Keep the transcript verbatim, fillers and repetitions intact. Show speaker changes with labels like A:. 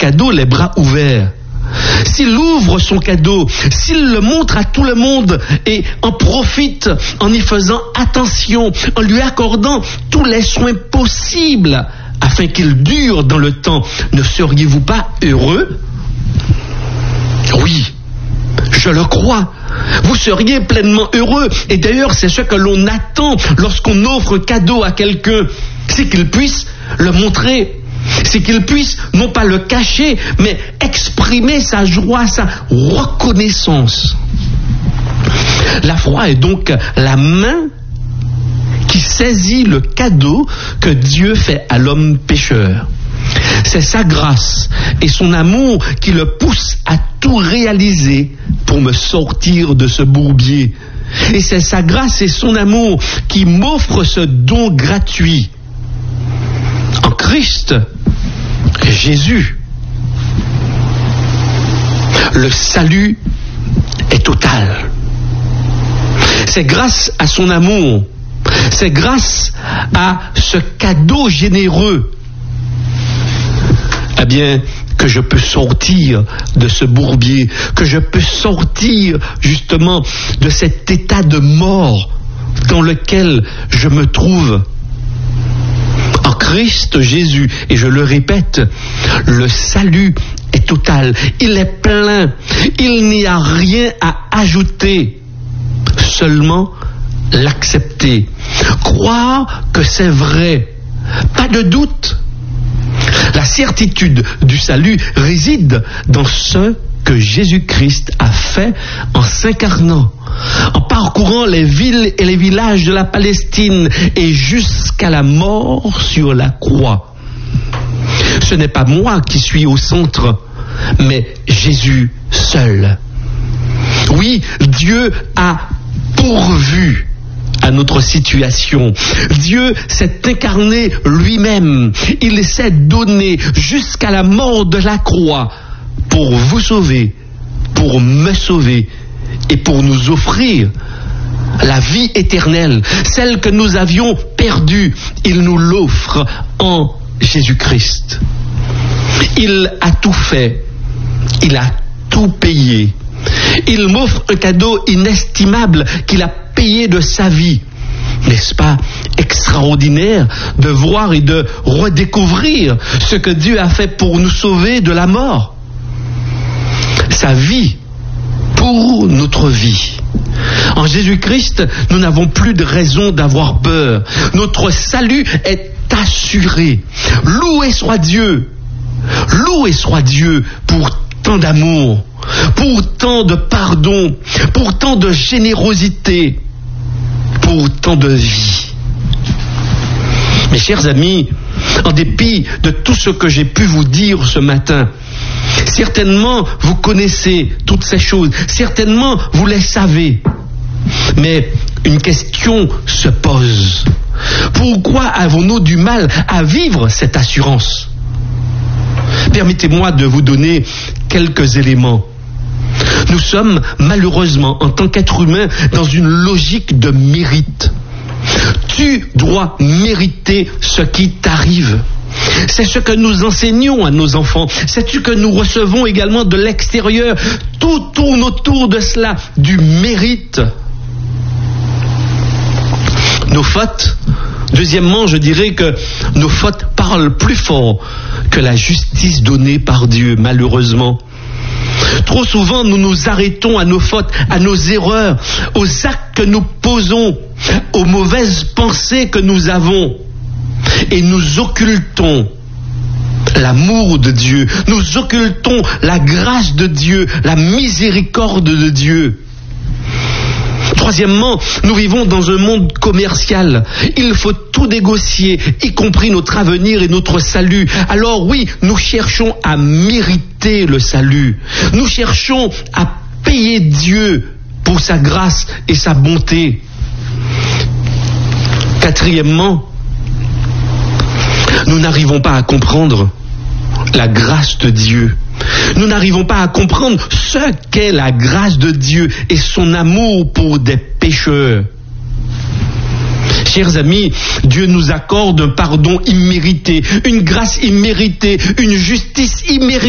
A: cadeau les bras ouverts, s'il ouvre son cadeau, s'il le montre à tout le monde et en profite en y faisant attention, en lui accordant tous les soins possibles afin qu'il dure dans le temps, ne seriez-vous pas heureux? Oui, je le crois. Vous seriez pleinement heureux. Et d'ailleurs, c'est ce que l'on attend lorsqu'on offre cadeau à quelqu'un. C'est qu'il puisse le montrer. C'est qu'il puisse, non pas le cacher, mais exprimer sa joie, sa reconnaissance. La foi est donc la main qui saisit le cadeau que Dieu fait à l'homme pécheur. C'est sa grâce et son amour qui le poussent à tout réaliser pour me sortir de ce bourbier. Et c'est sa grâce et son amour qui m'offrent ce don gratuit. En Christ, Jésus, le salut est total. C'est grâce à son amour, c'est grâce à ce cadeau généreux, eh bien, que je peux sortir de ce bourbier, que je peux sortir justement de cet état de mort dans lequel je me trouve. En Christ Jésus, et je le répète, le salut est total, il est plein, il n'y a rien à ajouter, seulement l'accepter, croire que c'est vrai, pas de doute. La certitude du salut réside dans ce que Jésus-Christ a fait en s'incarnant, en parcourant les villes et les villages de la Palestine et jusqu'à la mort sur la croix. Ce n'est pas moi qui suis au centre, mais Jésus seul. Oui, Dieu a pourvu à notre situation. Dieu s'est incarné lui-même. Il s'est donné jusqu'à la mort de la croix pour vous sauver, pour me sauver et pour nous offrir la vie éternelle, celle que nous avions perdue. Il nous l'offre en Jésus-Christ. Il a tout fait. Il a tout payé. Il m'offre un cadeau inestimable qu'il a payé de sa vie. N'est-ce pas extraordinaire de voir et de redécouvrir ce que Dieu a fait pour nous sauver de la mort? Sa vie pour notre vie. En Jésus-Christ, nous n'avons plus de raison d'avoir peur. Notre salut est assuré. Loué soit Dieu. Loué soit Dieu pour tant d'amour, pour tant de pardon, pour tant de générosité, pour tant de vie. Mes chers amis, en dépit de tout ce que j'ai pu vous dire ce matin, certainement vous connaissez toutes ces choses, certainement vous les savez, mais une question se pose. Pourquoi avons-nous du mal à vivre cette assurance? Permettez-moi de vous donner quelques éléments. Nous sommes malheureusement, en tant qu'être humain, dans une logique de mérite. Tu dois mériter ce qui t'arrive. C'est ce que nous enseignons à nos enfants. C'est ce que nous recevons également de l'extérieur. Tout tourne autour de cela, du mérite. Nos fautes, deuxièmement, je dirais que nos fautes parlent plus fort que la justice donnée par Dieu, malheureusement. Trop souvent, nous nous arrêtons à nos fautes, à nos erreurs, aux actes que nous posons, aux mauvaises pensées que nous avons, et nous occultons l'amour de Dieu, nous occultons la grâce de Dieu, la miséricorde de Dieu. Troisièmement, nous vivons dans un monde commercial. Il faut tout négocier, y compris notre avenir et notre salut. Alors oui, nous cherchons à mériter le salut. Nous cherchons à payer Dieu pour sa grâce et sa bonté. Quatrièmement, nous n'arrivons pas à comprendre la grâce de Dieu. Nous n'arrivons pas à comprendre ce qu'est la grâce de Dieu et son amour pour des pécheurs. Chers amis, Dieu nous accorde un pardon immérité, une grâce imméritée, une justice imméritée.